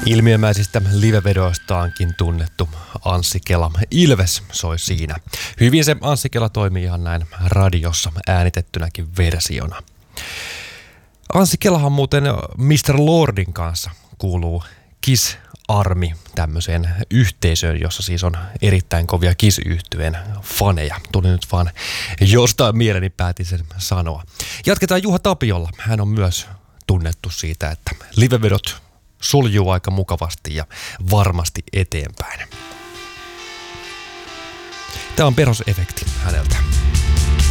Ilmiömäisistä livevedoistaankin tunnettu Anssi Kela. Ilves soi siinä. Hyvin se Anssi Kela toimii ihan näin radiossa äänitettynäkin versiona. Anssi Kelahan muuten Mr. Lordin kanssa kuuluu Kiss Army tämmöiseen yhteisöön, jossa siis on erittäin kovia Kiss-yhtyeen faneja. Tuli nyt vaan jostain mieleni päätin sen sanoa. Jatketaan Juha Tapiolla. Hän on myös tunnettu siitä, että livevedot suljuu aika mukavasti ja varmasti eteenpäin. Tämä on perusefekti häneltä.